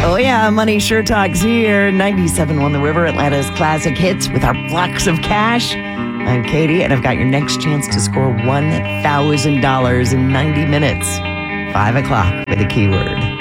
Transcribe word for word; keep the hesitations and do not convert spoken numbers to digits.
Oh, yeah, Money Sure Talks here. ninety-seven on the River, Atlanta's classic hits with our blocks of cash. I'm Katie, and I've got your next chance to score one thousand dollars in ninety minutes. Five o'clock with a keyword.